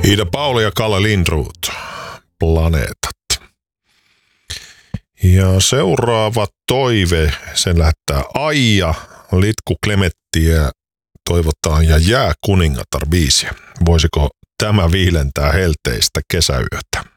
Ida Pauli ja Kalle Lindroth, Planeetat. Ja seuraava toive, sen lähettää Aija, Litku Klemettiä toivotaan ja Jääkuningatar biisiä. Voisiko tämä viilentää helteistä kesäyötä?